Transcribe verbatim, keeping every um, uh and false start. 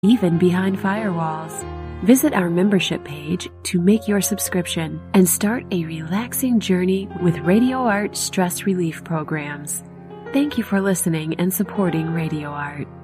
even behind firewalls. Visit our membership page to make your subscription and start a relaxing journey with RadioArt stress relief programs. Thank you for listening and supporting RadioArt.